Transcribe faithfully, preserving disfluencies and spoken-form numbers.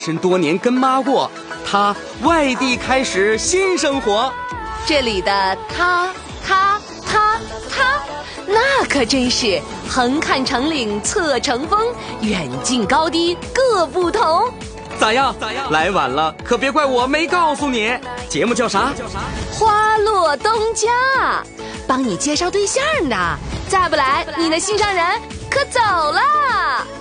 身多年跟妈过，他外地开始新生活。 这里的他他他他，那可真是横看成岭侧成峰，远近高低各不同。 咋样？咋样？来晚了可别怪我没告诉你。节目叫啥？ 花落东家，帮你介绍对象的，再不来你的心上人可走了。